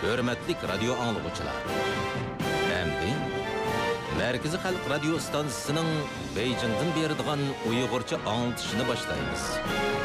Hürmetlik radyo anlıqçılar. Әмді, Merkezi Halk Radyo Stansiyasının Beijing'den berdiğan Uygurca anlatışını başlayız.